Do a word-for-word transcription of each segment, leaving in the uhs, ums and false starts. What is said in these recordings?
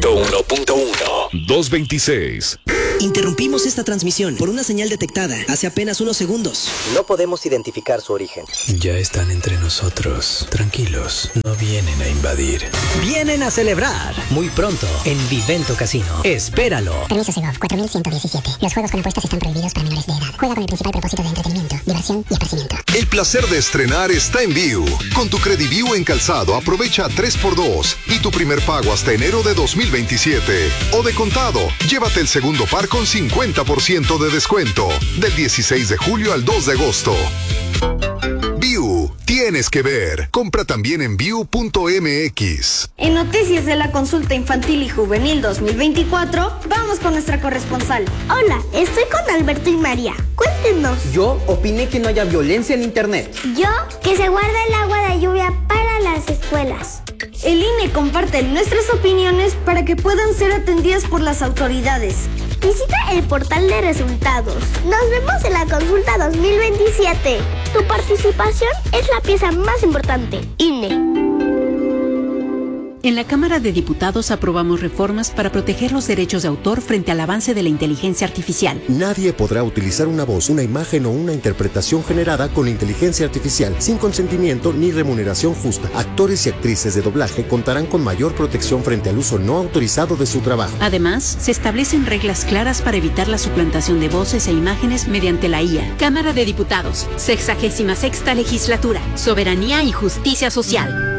ciento uno punto uno. doscientos veintiséis. Interrumpimos esta transmisión por una señal detectada hace apenas unos segundos. No podemos identificar su origen. Ya están entre nosotros. Tranquilos, no vienen a invadir. Vienen a celebrar. Muy pronto en Vivento Casino. Espéralo. Permiso Segov cuatro mil ciento diecisiete. Los juegos con apuestas están prohibidos para menores de edad. Juega con el principal propósito de entretenimiento, diversión y esparcimiento. El placer de estrenar está en View. Con tu Crediviu en calzado aprovecha tres por dos y tu primer pago hasta enero de dos mil veintisiete. O de contado, llévate el segundo par con cincuenta por ciento de descuento. Del dieciséis de julio al dos de agosto. View, tienes que ver. Compra también en view punto m x. En noticias de la consulta infantil y juvenil dos mil veinticuatro, vamos con nuestra corresponsal. Hola, estoy con Alberto y María. Cuéntenos. Yo opiné que no haya violencia en internet. Yo, que se guarda el agua de lluvia para las escuelas. El I N E comparte nuestras opiniones para que puedan ser atendidas por las autoridades. Visita el portal de resultados. Nos vemos en la consulta dos mil veintisiete. Tu participación es la pieza más importante. I N E. En la Cámara de Diputados aprobamos reformas para proteger los derechos de autor frente al avance de la inteligencia artificial. Nadie podrá utilizar una voz, una imagen o una interpretación generada con inteligencia artificial sin consentimiento ni remuneración justa. Actores y actrices de doblaje contarán con mayor protección frente al uso no autorizado de su trabajo. Además, se establecen reglas claras para evitar la suplantación de voces e imágenes mediante la I A. Cámara de Diputados, sexagésima sexta legislatura, soberanía y justicia social.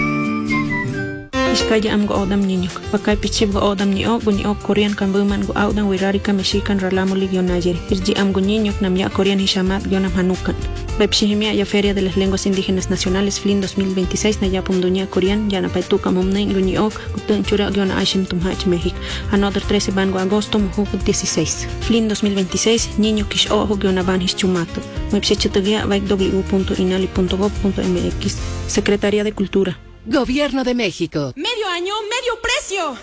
Iskaya am go odam ninyuk. Pakai pichib go odam ni o buni o Korean kan buman go audan wirari ka Mexican ralamo ligyo nayer. Irji am go ninyuk nam ya Korean hishamat gionam hanukan. Bepshihimia ya Feria de las Lenguas Indígenas Nacionales F L I N dos mil veintiséis na ya pumdunya Korean ya na paituka mumne guni ok gutun chura giona aishim tumhach México. Another trece ban go agosto muhu dieciséis. F L I N dos mil veintiséis niño kish o giona ban hischumato. Mepshechetugia vaik w punto inali punto gov punto m x. Secretaría de Cultura. Gobierno de México. Medio año, medio precio.